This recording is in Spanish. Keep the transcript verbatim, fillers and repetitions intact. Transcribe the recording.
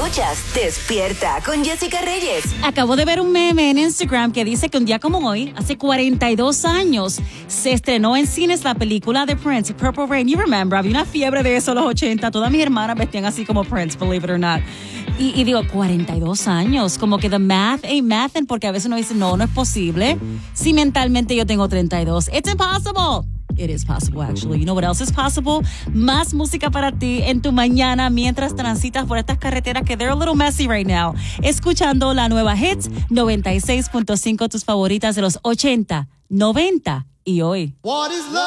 Escuchas Despierta con Jessica Reyes. Acabo de ver un meme en Instagram que dice que un día como hoy, hace cuarenta y dos años, se estrenó en cines la película de Prince, Purple Rain. You remember, había una fiebre de eso en los ochenta. Todas mis hermanas vestían así como Prince, believe it or not. Y, y digo, cuarenta y dos años, como que the math ain't mathin', porque a veces uno dice, no, no es posible. Si mentalmente yo tengo treinta y dos, it's impossible. It is possible, actually. You know what else is possible? Más música para ti en tu mañana mientras transitas por estas carreteras que they're a little messy right now. Escuchando la nueva Hits noventa y seis punto cinco, tus favoritas de los ochenta, noventa y hoy. What is love?